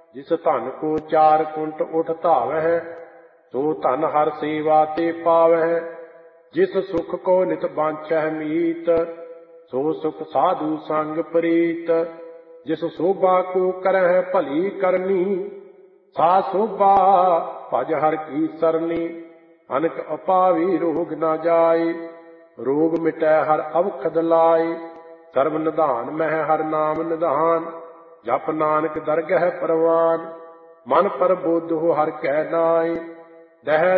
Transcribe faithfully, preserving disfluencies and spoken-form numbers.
जिस धन को चार कुंट उठ धावै, सो धन हर सेवा ते पावै। जिस सुख को नित बांछै मीत, सो सुख साधु संग प्रीत। जिस शोभा को करह भली करनी, सा शोभा भज हर की सरनी। अनक अपावी रोग न जाय, रोग मिटै हर अवखद लाय। सर्व निधान मह हर नाम निधान, जप नानक दरगह परवान। मन पर बुद्ध हो हर कै नाय, दह